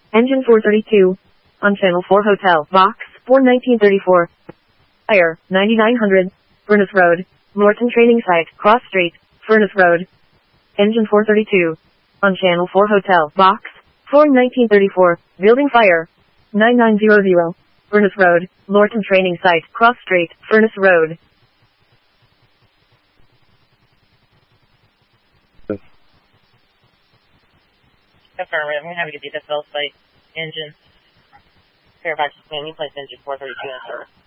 Engine 432. On Channel 4 Hotel. Box 41934. Fire 9900. Furnace Road. Lorton Training Site. Cross Street. Furnace Road. Engine 432. On Channel 4 Hotel. Box 41934. Building fire 9900. Furnace Road. Lorton Training Site. Cross Street. Furnace Road. Affirmative. I'm going to have you get the fill site engine. Fairfax landing place engine 432 in service.